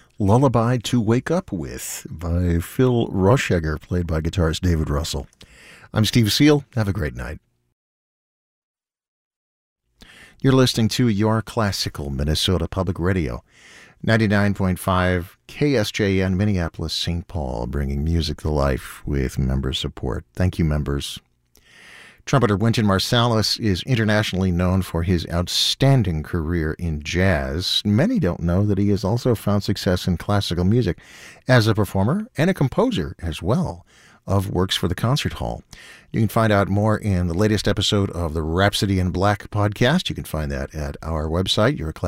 Lullaby to Wake Up With by Phil Roschegger, played by guitarist David Russell. I'm Steve Seal. Have a great night. You're listening to Your Classical Minnesota Public Radio, 99.5 KSJN Minneapolis, St. Paul, bringing music to life with member support. Thank you, members. Trumpeter Wynton Marsalis is internationally known for his outstanding career in jazz. Many don't know that he has also found success in classical music as a performer and a composer as well of works for the concert hall. You can find out more in the latest episode of the Rhapsody in Black podcast. You can find that at our website,